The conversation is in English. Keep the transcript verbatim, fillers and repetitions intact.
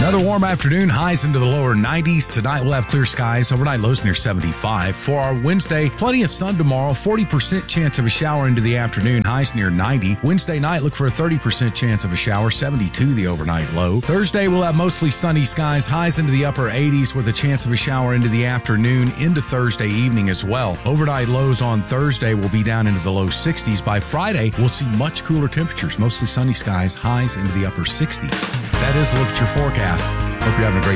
Another warm afternoon, highs into the lower nineties. Tonight we'll have clear skies, overnight lows near seventy-five. For our Wednesday, plenty of sun tomorrow, forty percent chance of a shower into the afternoon, highs near ninety. Wednesday night, look for a thirty percent chance of a shower, seventy-two the overnight low. Thursday, we'll have mostly sunny skies, highs into the upper eighties with a chance of a shower into the afternoon, into Thursday evening as well. Overnight lows on Thursday will be down into the low sixties. By Friday, we'll see much cooler temperatures, mostly sunny skies, highs into the upper sixties. That is a look at your forecast. Hope you're having a great